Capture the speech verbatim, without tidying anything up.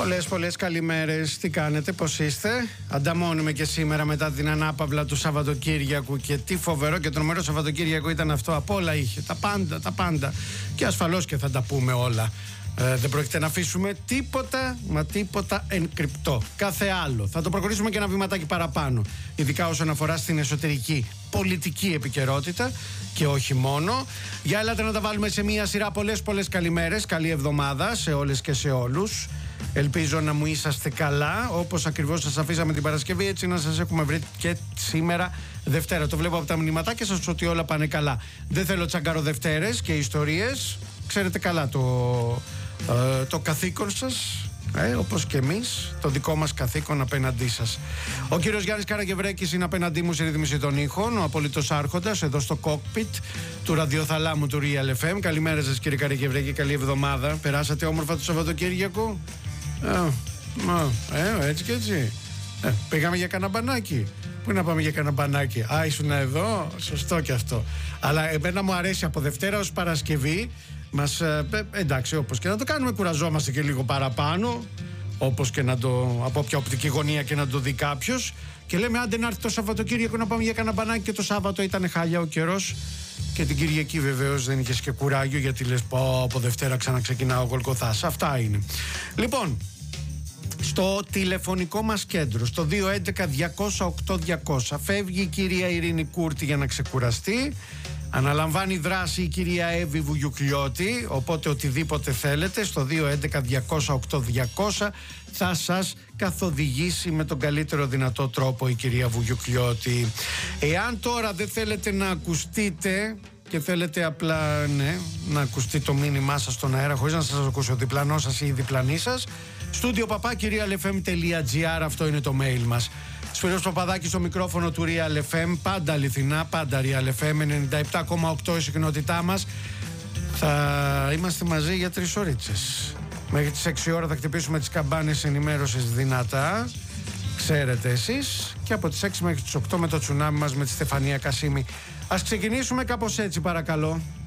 Πολλές πολλές καλημέρες, τι κάνετε, πώς είστε? Ανταμώνουμε και σήμερα μετά την ανάπαυλα του Σαββατοκύριακου. Και τι φοβερό και τρομερό Σαββατοκύριακο ήταν αυτό. Απ' όλα είχε, τα πάντα, τα πάντα. Και ασφαλώς και θα τα πούμε όλα. ε, Δεν πρόκειται να αφήσουμε τίποτα, μα τίποτα εν κρυπτό. Κάθε άλλο. Θα το προχωρήσουμε και ένα βηματάκι παραπάνω. Ειδικά όσον αφορά στην εσωτερική πολιτική επικαιρότητα. Και όχι μόνο. Για έλατε να τα βάλουμε σε μία σειρά. Πολλές πολλές καλημέρες. Καλή εβδομάδα σε όλες και σε όλους. Ελπίζω να μου είσαστε καλά, όπως ακριβώς σας αφήσαμε την Παρασκευή, έτσι να σας έχουμε βρει και σήμερα Δευτέρα. Το βλέπω από τα μηνυματάκια σας ότι όλα πάνε καλά. Δεν θέλω τσαγκαροδευτέρες και ιστορίες. Ξέρετε καλά το, ε, το καθήκον σας, ε, όπως και εμείς, το δικό μας καθήκον απέναντί σας. Ο κύριος Γιάννης Καραγευρέκης είναι απέναντί μου σε ρύθμιση των ήχων, ο απολύτως άρχοντας εδώ στο κόκπιτ του ραδιοθαλάμου του Real εφ εμ. Καλημέρα σας κύριε Καραγευρέκη, καλή εβδομάδα. Περάσατε όμορφα το Σαββατοκύριακο? Ε, ε, έτσι και έτσι. Ε, πήγαμε για κανένα μπανάκι. Πού να πάμε για κανένα μπανάκι? Α, ήσουν εδώ. Σωστό και αυτό. Αλλά εμένα μου αρέσει από Δευτέρα ως Παρασκευή. Μας, ε, εντάξει, όπως και να το κάνουμε, κουραζόμαστε και λίγο παραπάνω. Όπως και να το, από όποια οπτική γωνία και να το δει κάποιος. Και λέμε, άντε να έρθει το Σαββατοκύριακο να πάμε για κανένα μπανάκι. Και το Σάββατο ήταν χάλια ο καιρός. Και την Κυριακή βεβαίως δεν είχες και κουράγιο, γιατί λες πω από Δευτέρα ξαναξεκινάω ο Γολγοθάς. Αυτά είναι. Λοιπόν, στο τηλεφωνικό μας κέντρο, στο δύο έντεκα διακόσια οκτώ διακόσια, φεύγει η κυρία Ειρήνη Κούρτη για να ξεκουραστεί. Αναλαμβάνει δράση η κυρία Εύη Βουγιουκλιώτη. Οπότε οτιδήποτε θέλετε στο δύο έντεκα διακόσια οκτώ διακόσια θα σας καθοδηγήσει με τον καλύτερο δυνατό τρόπο η κυρία Βουγιουκλιώτη. Εάν τώρα δεν θέλετε να ακουστείτε και θέλετε απλά ναι, να ακουστεί το μήνυμά σας στον αέρα χωρίς να σας ακούσει ο διπλανός σας ή η διπλανή σας, στούντιο παπά realfm.gr, αυτό είναι το mail μας. Σπύρος Παπαδάκης στο μικρόφωνο του Real εφ εμ, πάντα αληθινά, πάντα Real εφ εμ, ενενήντα επτά κόμμα οκτώ η συχνότητά μας. Θα είμαστε μαζί για τρεις ωρίτσες. Μέχρι τις έξι ώρα θα χτυπήσουμε τις καμπάνες ενημέρωσης δυνατά, ξέρετε εσείς, και από τις έξι μέχρι τις οκτώ με το τσουνάμι μας με τη Στεφανία Κασίμη. Ας ξεκινήσουμε κάπως έτσι παρακαλώ.